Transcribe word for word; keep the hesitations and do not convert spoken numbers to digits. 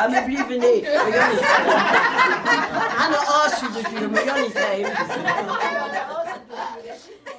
Ja, men bliv ved ned. Han er også hyldedyr, men jeg er ikke.